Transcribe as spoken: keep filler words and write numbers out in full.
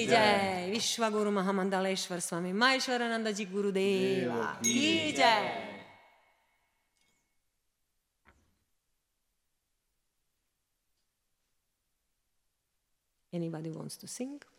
की जय, विश्वगुरु महामंडलेश्वर स्वामी माहेश्वरानंद जी गुरुदेवा की जय. Anybody wants to sing?